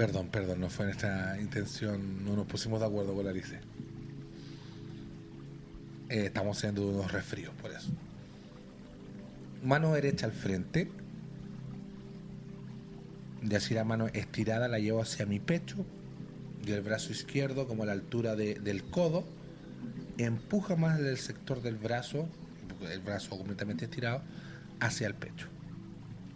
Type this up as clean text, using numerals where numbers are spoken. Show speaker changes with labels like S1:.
S1: Perdón, no fue nuestra intención, no nos pusimos de acuerdo con la Alice. Estamos haciendo unos resfríos, por eso. Mano derecha al frente. Y así la mano estirada la llevo hacia mi pecho. Y el brazo izquierdo, como a la altura del codo, empuja más el sector del brazo, el brazo completamente estirado, hacia el pecho.